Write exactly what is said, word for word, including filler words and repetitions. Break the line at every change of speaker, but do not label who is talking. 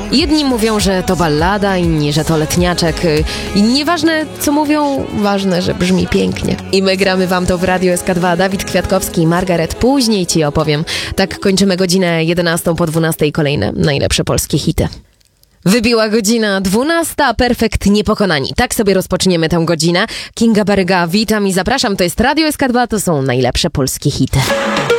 Jedni mówią, że to ballada, inni, że to letniaczek. I nieważne, co mówią, ważne, że brzmi pięknie. I my gramy wam to w Radio S K dwa. Dawid Kwiatkowski i Margaret. Później ci opowiem. Tak kończymy godzinę jedenastą po dwunastej. Kolejne najlepsze polskie hity. Wybiła godzina dwunasta, perfekt niepokonani. Tak sobie rozpoczniemy tę godzinę. Kinga Baryga, witam i zapraszam. To jest Radio S K dwa, to są najlepsze polskie hity.